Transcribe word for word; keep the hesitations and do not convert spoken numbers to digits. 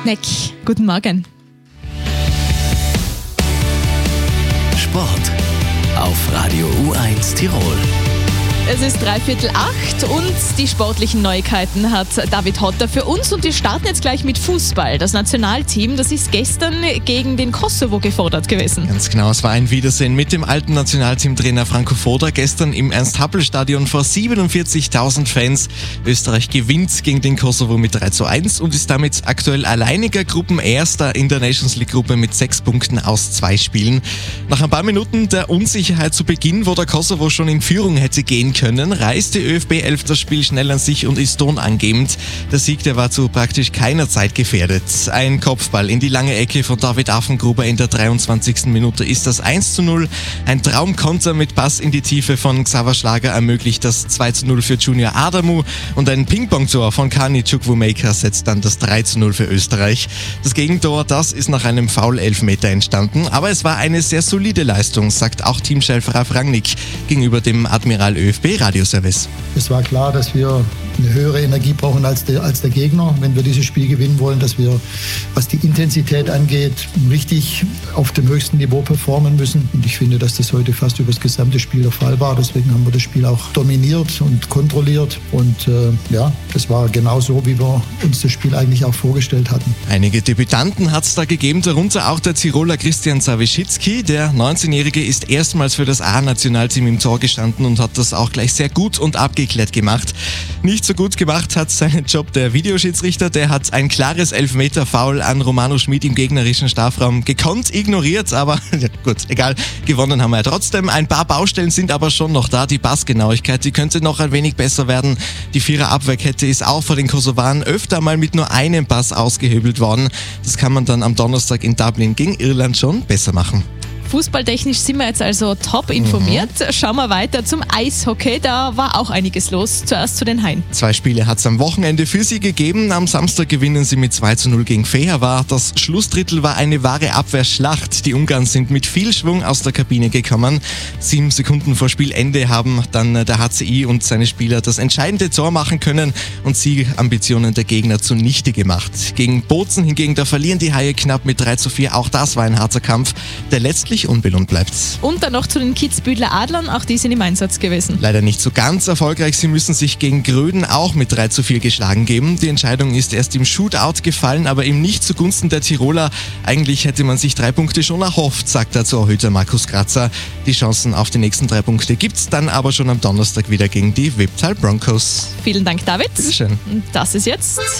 Neck. Guten Morgen. Sport auf Radio U eins Tirol. Es ist dreiviertel acht und die sportlichen Neuigkeiten hat David Hotter für uns und wir starten jetzt gleich mit Fußball. Das Nationalteam, das ist gestern gegen den Kosovo gefordert gewesen. Ganz genau, es war ein Wiedersehen mit dem alten Nationalteamtrainer Franco Foda gestern im Ernst-Happel-Stadion vor siebenundvierzigtausend Fans. Österreich gewinnt gegen den Kosovo mit drei zu eins und ist damit aktuell alleiniger Gruppenerster in der Nations League-Gruppe mit sechs Punkten aus zwei Spielen. Nach ein paar Minuten der Unsicherheit zu Beginn, wo der Kosovo schon in Führung hätte gehen können, reißt die ÖFB elf das Spiel schnell an sich und ist tonangebend. Der Sieg, der war zu praktisch keiner Zeit gefährdet. Ein Kopfball in die lange Ecke von David Affengruber in der dreiundzwanzigsten Minute ist das eins zu null. Ein Traumkonter mit Pass in die Tiefe von Xaver Schlager ermöglicht das zwei zu null für Junior Adamu und ein Ping-Pong-Tor von Kani Chukwuemeka setzt dann das drei zu null für Österreich. Das Gegentor, das ist nach einem Foul-Elfmeter entstanden, aber es war eine sehr solide Leistung, sagt auch Teamchef Ralf Rangnick gegenüber dem Admiral ÖFB Radioservice. Es war klar, dass wir eine höhere Energie brauchen als der, als der Gegner, wenn wir dieses Spiel gewinnen wollen, dass wir, was die Intensität angeht, richtig auf dem höchsten Niveau performen müssen. Und ich finde, dass das heute fast über das gesamte Spiel der Fall war. Deswegen haben wir das Spiel auch dominiert und kontrolliert. Und äh, ja, das war genau so, wie wir uns das Spiel eigentlich auch vorgestellt hatten. Einige Debütanten hat es da gegeben, darunter auch der Tiroler Christian Zawischitzki. Der neunzehnjährige ist erstmals für das A-Nationalteam im Tor gestanden und hat das auch gleich sehr gut und abgeklärt gemacht. Nicht so gut gemacht hat seinen Job der Videoschiedsrichter. Der hat ein klares Elfmeter-Foul an Romano Schmid im gegnerischen Strafraum gekonnt, ignoriert, aber ja, gut, egal, gewonnen haben wir ja trotzdem. Ein paar Baustellen sind aber schon noch da. Die Passgenauigkeit, die könnte noch ein wenig besser werden. Die Vierer-Abwehrkette ist auch vor den Kosovaren öfter mal mit nur einem Pass ausgehebelt worden. Das kann man dann am Donnerstag in Dublin gegen Irland schon besser machen. Fußballtechnisch sind wir jetzt also top informiert. Mhm. Schauen wir weiter zum Eishockey. Da war auch einiges los. Zuerst zu den Haien. Zwei Spiele hat es am Wochenende für sie gegeben. Am Samstag gewinnen sie mit zwei zu null gegen Fehervar. Das Schlussdrittel war eine wahre Abwehrschlacht. Die Ungarn sind mit viel Schwung aus der Kabine gekommen. Sieben Sekunden vor Spielende haben dann der H C I und seine Spieler das entscheidende Tor machen können und Siegambitionen der Gegner zunichte gemacht. Gegen Bozen hingegen, da verlieren die Haie knapp mit drei zu vier. Auch das war ein harter Kampf, der letztlich unbelohnt bleibt. Und dann noch zu den Kitzbüheler Adlern, auch die sind im Einsatz gewesen. Leider nicht so ganz erfolgreich, sie müssen sich gegen Gröden auch mit drei zu vier geschlagen geben. Die Entscheidung ist erst im Shootout gefallen, aber eben nicht zugunsten der Tiroler. Eigentlich hätte man sich drei Punkte schon erhofft, sagt der Torhüter Markus Kratzer. Die Chancen auf die nächsten drei Punkte gibt's dann aber schon am Donnerstag wieder gegen die Viptal Broncos. Vielen Dank, David. Bitteschön. Und das ist jetzt